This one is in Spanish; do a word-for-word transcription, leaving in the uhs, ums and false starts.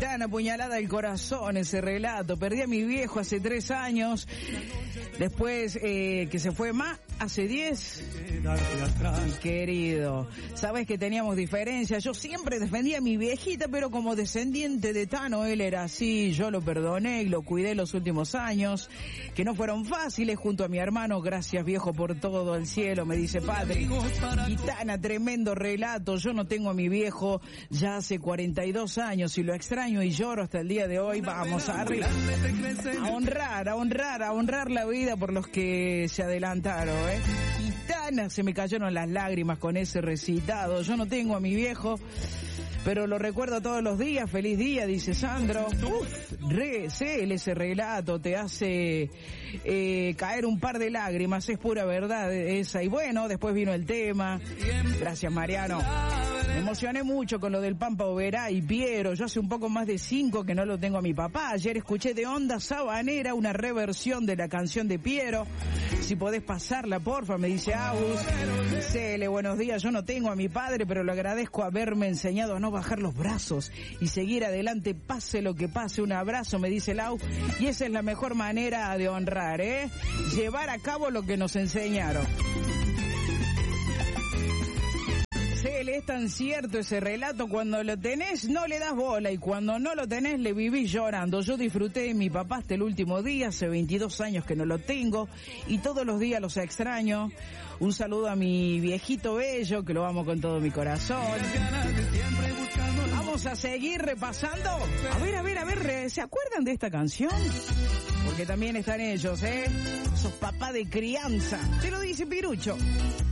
gran apuñalada al corazón ese relato. Perdí a mi viejo hace tres años, después eh, que se fue más, hace diez. Querido, sabes que teníamos diferencias, yo siempre defendía a mi viejita, pero como descendiente de Tano, él era así, yo lo perdoné y lo cuidé los últimos años, que no fueron fáciles junto a mi hermano. Gracias viejo por todo el cielo, me dice padre. Gitana, tremendo relato. Yo no tengo a mi viejo ya hace cuarenta y dos años y lo extraño y lloro hasta el día de hoy. Vamos arriba, a honrar, a honrar, a honrar la vida por los que se adelantaron, ¿eh? Gitana, se me cayeron las lágrimas con ese recitado. Yo no tengo a mi viejo, pero lo recuerdo todos los días. Feliz día, dice Sandro. Uf, re, sé, ese relato te hace eh, caer un par de lágrimas, es pura verdad esa. Y bueno, después vino el tema. Gracias, Mariano. Me emocioné mucho con lo del Pampa Oberá y Piero. Yo hace un poco más de cinco que no lo tengo a mi papá. Ayer escuché de Onda Sabanera una reversión de la canción de Piero. Si podés pasarla, porfa, me dice Agus. Cele, buenos días. Yo no tengo a mi padre, pero le agradezco haberme enseñado a no bajar los brazos y seguir adelante, pase lo que pase. Un abrazo, me dice Lau. Y esa es la mejor manera de honrar, ¿eh? Llevar a cabo lo que nos enseñaron. Cele, es tan cierto ese relato, cuando lo tenés no le das bola y cuando no lo tenés le vivís llorando. Yo disfruté de mi papá hasta el último día, hace veintidós años que no lo tengo y todos los días los extraño. Un saludo a mi viejito bello, que lo amo con todo mi corazón. Vamos a seguir repasando. A ver, a ver, a ver, ¿se acuerdan de esta canción? Porque también están ellos, ¿eh? Sos papá de crianza. Te lo dice Pirucho.